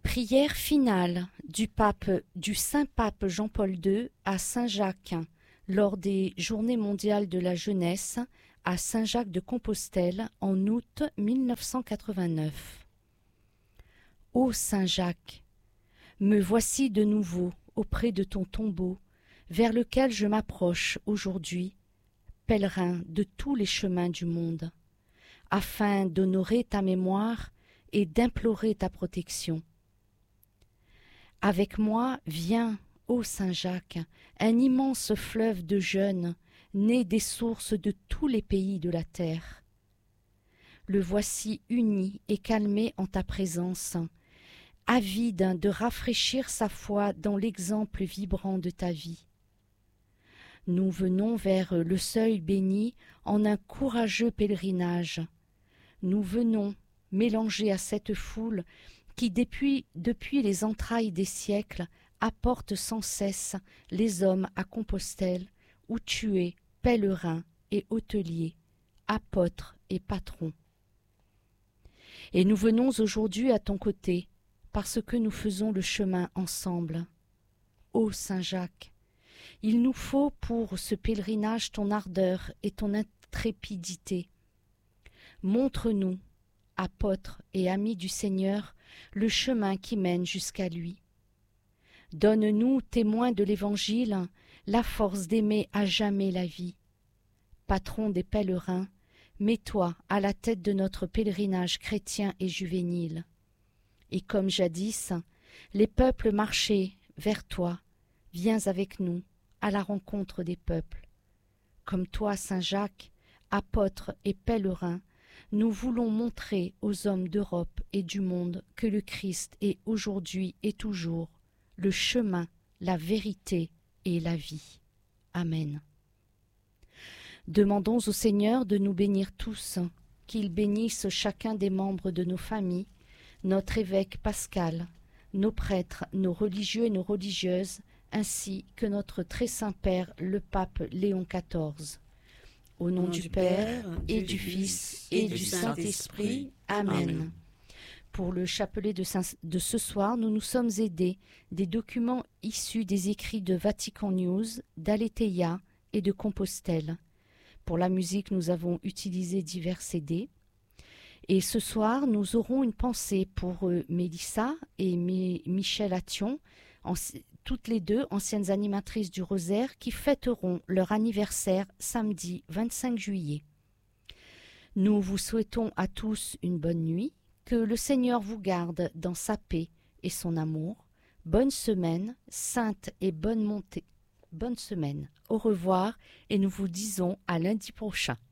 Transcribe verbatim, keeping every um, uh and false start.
Prière finale du pape, du Saint-Pape Jean-Paul deux à Saint-Jacques lors des Journées mondiales de la jeunesse à Saint-Jacques-de-Compostelle en août mille neuf cent quatre-vingt-neuf. Ô Saint-Jacques, me voici de nouveau auprès de ton tombeau, vers lequel je m'approche aujourd'hui, pèlerin de tous les chemins du monde, afin d'honorer ta mémoire et d'implorer ta protection. Avec moi vient, ô Saint-Jacques, un immense fleuve de jeunes, né des sources de tous les pays de la terre. Le voici uni et calmé en ta présence, avide de rafraîchir sa foi dans l'exemple vibrant de ta vie. Nous venons vers le seuil béni en un courageux pèlerinage. Nous venons, mélangés à cette foule qui, depuis, depuis les entrailles des siècles, apporte sans cesse les hommes à Compostelle, où tu es pèlerin et hôtelier, apôtre et patron. Et nous venons aujourd'hui à ton côté, parce que nous faisons le chemin ensemble. Ô Saint-Jacques, il nous faut pour ce pèlerinage ton ardeur et ton intrépidité. Montre-nous, apôtres et amis du Seigneur, le chemin qui mène jusqu'à lui. Donne-nous, témoins de l'Évangile, la force d'aimer à jamais la vie. Patron des pèlerins, mets-toi à la tête de notre pèlerinage chrétien et juvénile. Et comme jadis, les peuples marchaient vers toi, viens avec nous à la rencontre des peuples. Comme toi, Saint Jacques, apôtre et pèlerin, nous voulons montrer aux hommes d'Europe et du monde que le Christ est aujourd'hui et toujours le chemin, la vérité et la vie. Amen. Demandons au Seigneur de nous bénir tous, qu'il bénisse chacun des membres de nos familles, notre évêque Pascal, nos prêtres, nos religieux et nos religieuses, ainsi que notre très saint Père, le pape Léon quatorze. Au nom, Au nom du, du Père, Père, et du Fils, et, et du Saint-Esprit. Amen. Amen. Pour le chapelet de, de ce soir, nous nous sommes aidés des documents issus des écrits de Vatican News, d'Aletheia et de Compostelle. Pour la musique, nous avons utilisé divers C D. Et ce soir, nous aurons une pensée pour euh, Mélissa et M Michel Attion, en, toutes les deux anciennes animatrices du Rosaire, qui fêteront leur anniversaire samedi vingt-cinq juillet. Nous vous souhaitons à tous une bonne nuit, que le Seigneur vous garde dans sa paix et son amour. Bonne semaine, sainte et bonne montée. Bonne semaine. Au revoir et nous vous disons à lundi prochain.